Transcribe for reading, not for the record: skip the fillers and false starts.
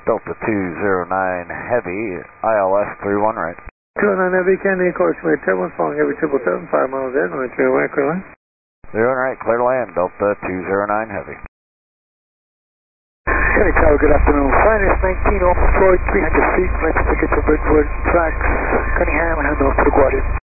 Delta 209 Heavy, ILS 31 right. 209 Heavy, Kennedy, course made, Tail 1 following Heavy 777, 5 miles in, runway 3 right, clear line. 31 right, clear to land, Delta 209 Heavy. Hey Tower, good afternoon. Finest 19 off Floyd, 300 feet, right to get to Brentwood, tracks, Cunningham, and handoff to LaGuardia.